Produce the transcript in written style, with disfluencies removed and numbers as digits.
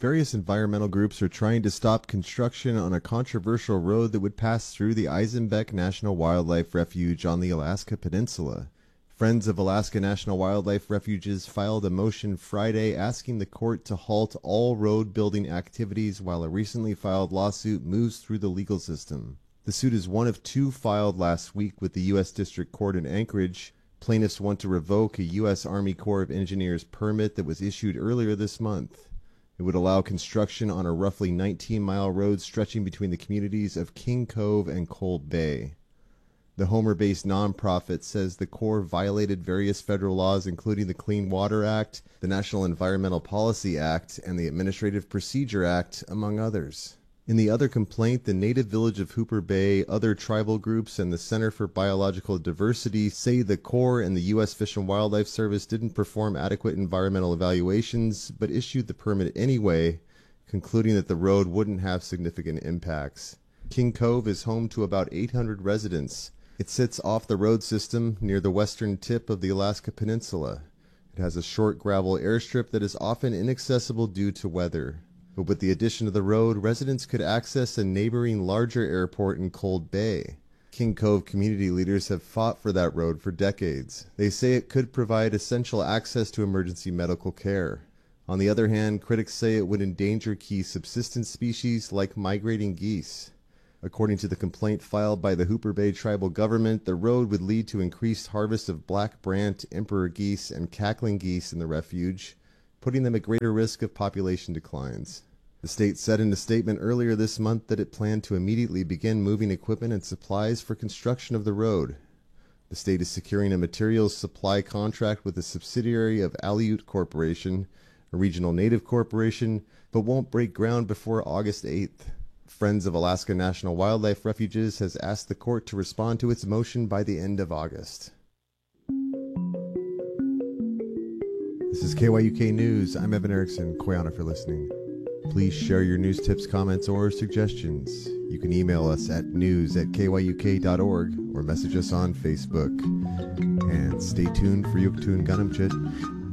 Various environmental groups are trying to stop construction on a controversial road that would pass through the Eisenbeck National Wildlife Refuge on the Alaska Peninsula. Friends of Alaska National Wildlife Refuges filed a motion Friday asking the court to halt all road building activities while a recently filed lawsuit moves through the legal system. The suit is one of two filed last week with the U.S. District Court in Anchorage. Plaintiffs want to revoke a U.S. Army Corps of Engineers permit that was issued earlier this month. It would allow construction on a roughly 19-mile road stretching between the communities of King Cove and Cold Bay. The Homer-based nonprofit says the Corps violated various federal laws, including the Clean Water Act, the National Environmental Policy Act, and the Administrative Procedure Act, among others. In the other complaint, the native village of Hooper Bay, other tribal groups, and the Center for Biological Diversity say the Corps and the U.S. Fish and Wildlife Service didn't perform adequate environmental evaluations, but issued the permit anyway, concluding that the road wouldn't have significant impacts. King Cove is home to about 800 residents. It sits off the road system near the western tip of the Alaska Peninsula. It has a short gravel airstrip that is often inaccessible due to weather. But with the addition of the road, residents could access a neighboring larger airport in Cold Bay. King Cove community leaders have fought for that road for decades. They say it could provide essential access to emergency medical care. On the other hand, critics say it would endanger key subsistence species like migrating geese. According to the complaint filed by the Hooper Bay tribal government, the road would lead to increased harvest of black brant, emperor geese, and cackling geese in the refuge, putting them at greater risk of population declines. The state said in a statement earlier this month that it planned to immediately begin moving equipment and supplies for construction of the road. The state is securing a materials supply contract with a subsidiary of Aleut Corporation, a regional native corporation, but won't break ground before August 8th. Friends of Alaska National Wildlife Refuges has asked the court to respond to its motion by the end of August. This is KYUK News. I'm Evan Erickson. Koyana for listening. Please share your news tips, comments, or suggestions. You can email us at news@kyuk.org or message us on Facebook. And stay tuned for Yuktun Ganamchit.